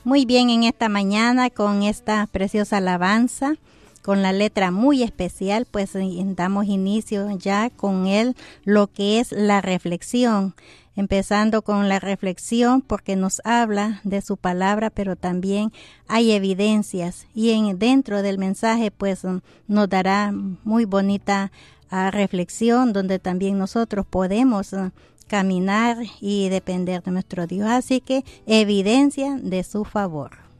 Muy bien, en esta mañana con esta preciosa alabanza, con la letra muy especial, pues damos inicio ya con él, lo que es la reflexión. Empezando con la reflexión porque nos habla de su palabra, pero también hay evidencias y dentro del mensaje pues nos dará muy bonita reflexión donde también nosotros podemos caminar y depender de nuestro Dios. Así que evidencia de su favor.